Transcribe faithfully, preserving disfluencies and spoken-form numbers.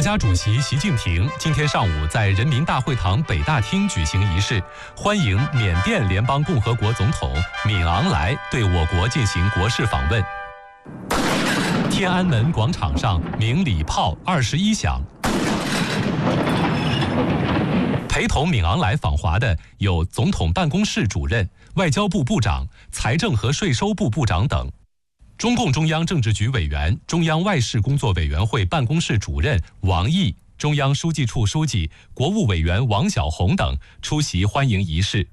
家主席习近平今天上午在人民大会堂北大厅举行仪式，欢迎缅甸联邦共和国总统敏昂莱对我国进行国事访问。天安门广场上鸣礼炮二十一响。陪同敏昂莱访华的有总统办公室主任、外交部部长、财政和税收部部长等。中共中央政治局委员、中央外事工作委员会办公室主任王毅、中央书记处书记、国务委员王晓红等出席欢迎仪式。